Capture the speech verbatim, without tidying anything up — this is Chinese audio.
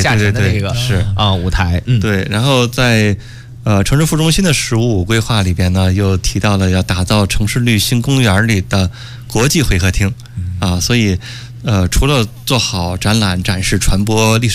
下沉的那个是啊舞台。嗯， 对。然后在呃城市副中心的十五五规划里边呢，又提到了要打造城市绿星公园里的国际会客厅啊，所以呃除了做好展览、展示、传播历史